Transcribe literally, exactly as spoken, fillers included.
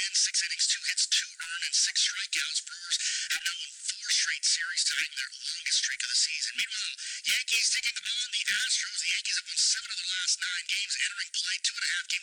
In six innings, two hits, two earned, and six strikeouts. Brewers have now won four straight series, tying their longest streak of the season. Meanwhile, Yankees taking on the Astros. The Yankees have won seven of their last nine games, entering play two and a half games